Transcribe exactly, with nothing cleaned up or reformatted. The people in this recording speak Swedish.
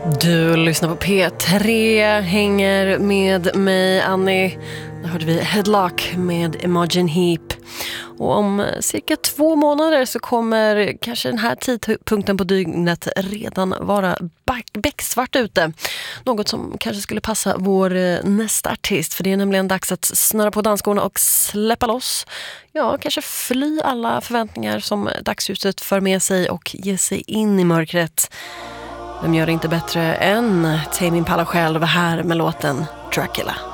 Du lyssnar på P tre, hänger med mig, Annie. Där hörde vi Headlock med Imogen Heap. Och om cirka två månader så kommer kanske den här tidpunkten på dygnet redan vara becksvart ute. Något som kanske skulle passa vår nästa artist. För det är nämligen dags att snurra på danskorna och släppa loss. Ja, kanske fly alla förväntningar som dagsljuset för med sig och ge sig in i mörkret. Vem gör det inte bättre än Tame Impala själv här med låten Dracula.